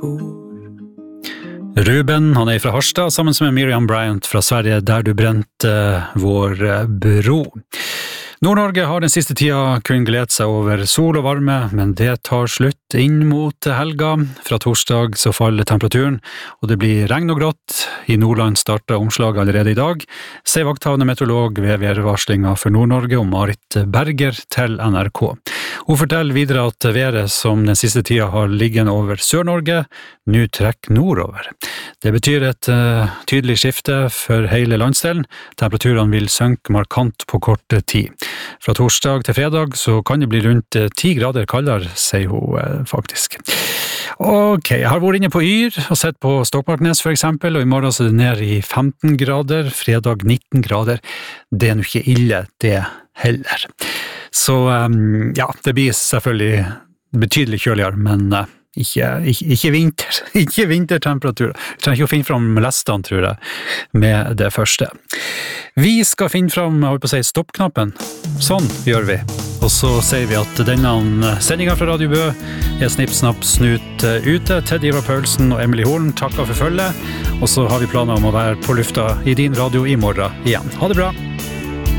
Ruben, han fra Harstad, sammen med Miriam Bryant fra Sverige, Der du brente vår bro. Nord-Norge har den siste tida kun gledet seg over sol og varme, men det tar slutt inn mot helga. Fra torsdag så faller temperaturen, og det blir regn og grått. I Nordland starter omslaget allerede i dag, sier vakthavende meteorolog ved værvarslinga for Nord-Norge, og Marit Berger til NRK. Hun forteller videre at været som den siste tida har ligget over Sør-Norge, nå trekker nordover. Det betyr et tydelig skifte for hele landsdelen. Temperaturene vil synke markant på kort tid. Fra torsdag til fredag så kan det bli rundt 10 grader kaldere, sier hun faktisk. Ok, jeg har vært inne på Yr og sett på Stokmarknes for eksempel, og i morgen så er det ned i 15 grader, fredag 19 grader. Det er nok ikke ille, det heller. Så ja, det blir selvfølgelig betydelig kjøligere, men ikke vinter, ikke vintertemperaturer. Jeg trenger ikke å finne fram lestene, tror jeg, med det første. Vi skal finne fram, jeg holdt på å si, stoppknappen. Sånn gjør vi. Og så sier vi at denne sendingen fra Radio Bø er snipp, snapp, snut ute. Ted Ivar Paulsen og Emily Horn takker for følget. Og så har vi planer om å være på lufta i din radio i morgen igjen. Ha det bra!